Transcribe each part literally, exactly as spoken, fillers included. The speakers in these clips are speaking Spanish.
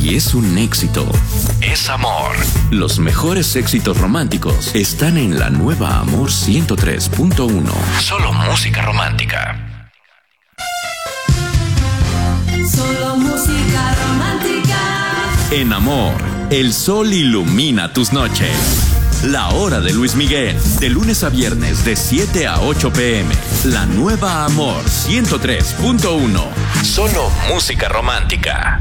y es un éxito. Es amor. Los mejores éxitos románticos están en la nueva Amor ciento tres punto uno. Solo música romántica. Solo música romántica. En Amor, el sol ilumina tus noches. La hora de Luis Miguel, de lunes a viernes de siete a ocho pm. La nueva Amor ciento tres punto uno. Solo música romántica.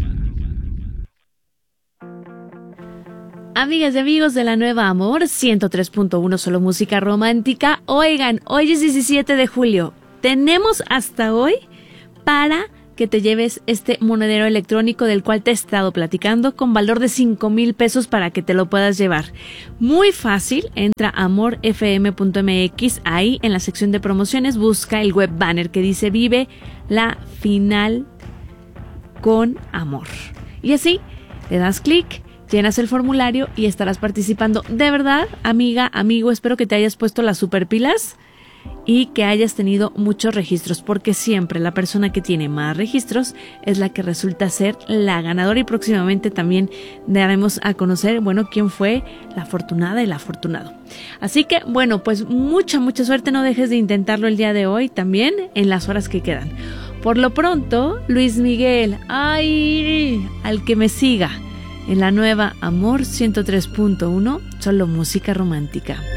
Amigas y amigos de la nueva Amor ciento tres punto uno, solo música romántica. Oigan, hoy es diecisiete de julio. Tenemos hasta hoy para que te lleves este monedero electrónico del cual te he estado platicando, con valor de cinco mil pesos para que te lo puedas llevar. Muy fácil, entra a amor f m punto m x, ahí en la sección de promociones busca el web banner que dice Vive la final con amor. Y así le das clic, llenas el formulario y estarás participando. De verdad, amiga, amigo, espero que te hayas puesto las superpilas y que hayas tenido muchos registros, porque siempre la persona que tiene más registros es la que resulta ser la ganadora, y próximamente también daremos a conocer, bueno, quién fue la afortunada y el afortunado. Así que, bueno, pues mucha, mucha suerte, no dejes de intentarlo el día de hoy también en las horas que quedan. Por lo pronto, Luis Miguel, ay, al que me siga en la nueva Amor ciento tres punto uno, solo música romántica.